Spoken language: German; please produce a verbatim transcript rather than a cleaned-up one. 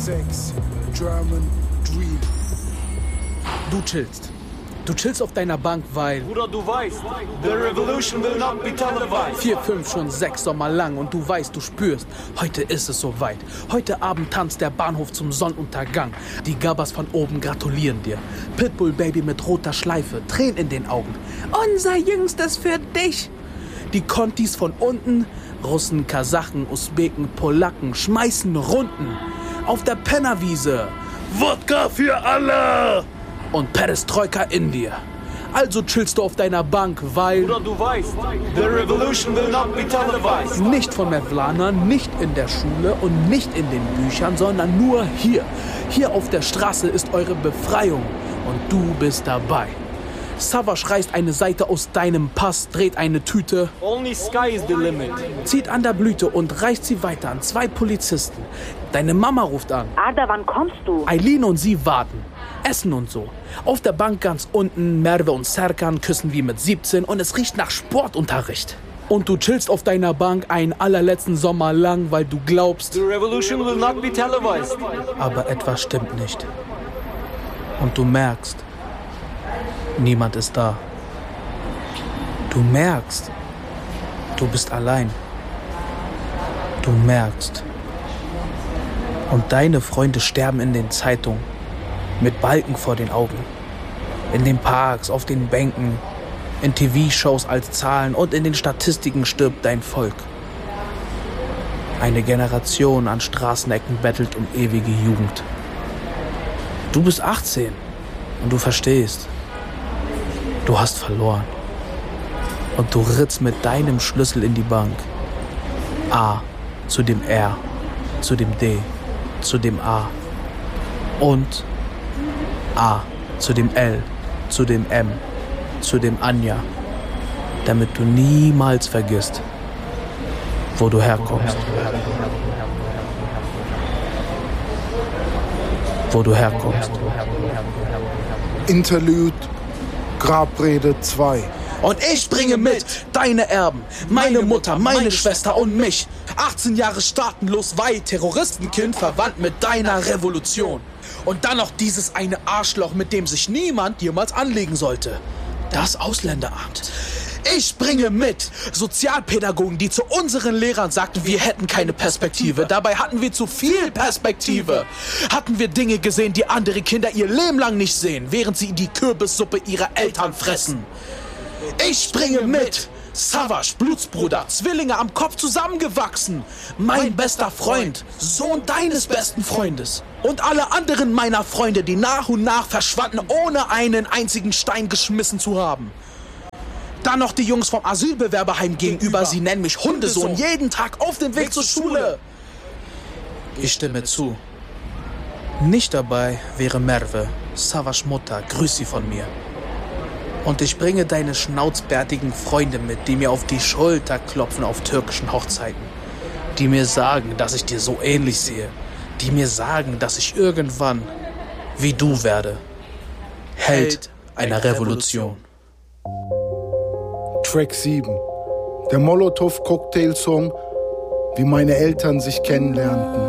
sechs, German Dream. Du chillst. Du chillst auf deiner Bank, weil... Bruder, du weißt, the revolution will not be televised. Vier, fünf, schon sechs Sommer lang und du weißt, du spürst, heute ist es soweit. Heute Abend tanzt der Bahnhof zum Sonnenuntergang. Die Gabbas von oben gratulieren dir. Pitbull Baby mit roter Schleife, Tränen in den Augen. Unser Jüngstes für dich. Die Kontis von unten, Russen, Kasachen, Usbeken, Polacken, schmeißen Runden. Auf der Pennerwiese. Wodka für alle! Und Perestroika in dir. Also chillst du auf deiner Bank, weil... Bruder, du weißt, the revolution will not be televised. Nicht von Mevlana, nicht in der Schule und nicht in den Büchern, sondern nur hier. Hier auf der Straße ist eure Befreiung und du bist dabei. Savage reißt eine Seite aus deinem Pass, dreht eine Tüte. Only sky is the limit. Zieht an der Blüte und reicht sie weiter an zwei Polizisten. Deine Mama ruft an. Ada, wann kommst du? Eileen und sie warten. Essen und so. Auf der Bank ganz unten, Merve und Serkan küssen wie mit siebzehn und es riecht nach Sportunterricht. Und du chillst auf deiner Bank einen allerletzten Sommer lang, weil du glaubst... The revolution will not be televised. Aber etwas stimmt nicht. Und du merkst, niemand ist da. Du merkst, du bist allein. Du merkst. Und deine Freunde sterben in den Zeitungen. Mit Balken vor den Augen. In den Parks, auf den Bänken, in T V-Shows als Zahlen und in den Statistiken stirbt dein Volk. Eine Generation an Straßenecken bettelt um ewige Jugend. Du bist achtzehn und du verstehst. Du hast verloren. Und du ritzt mit deinem Schlüssel in die Bank. A zu dem R, zu dem D, zu dem A. Und A zu dem L, zu dem M, zu dem Anja, damit du niemals vergisst, wo du herkommst. Wo du herkommst. Interlude, Grabrede zwei. Und ich bringe mit deine Erben, meine Mutter, meine Schwester und mich. achtzehn Jahre staatenlos, weil Terroristenkind verwandt mit deiner Revolution. Und dann noch dieses eine Arschloch, mit dem sich niemand jemals anlegen sollte. Das Ausländeramt. Ich bringe mit Sozialpädagogen, die zu unseren Lehrern sagten, wir hätten keine Perspektive. Dabei hatten wir zu viel Perspektive. Hatten wir Dinge gesehen, die andere Kinder ihr Leben lang nicht sehen, während sie die Kürbissuppe ihrer Eltern fressen. Ich bringe mit Savage, Blutsbruder, Zwillinge am Kopf zusammengewachsen. Mein bester Freund, Sohn deines besten Freundes. Und alle anderen meiner Freunde, die nach und nach verschwanden, ohne einen einzigen Stein geschmissen zu haben. Dann noch die Jungs vom Asylbewerberheim gegenüber, sie nennen mich Hundesohn, jeden Tag auf dem Weg zur Schule. Ich stimme zu. Nicht dabei wäre Merve, Savage Mutter, grüß sie von mir. Und ich bringe deine schnauzbärtigen Freunde mit, die mir auf die Schulter klopfen auf türkischen Hochzeiten. Die mir sagen, dass ich dir so ähnlich sehe. Die mir sagen, dass ich irgendwann, wie du werde, Held einer Revolution. Track sieben. Der Molotow-Cocktail-Song, wie meine Eltern sich kennenlernten.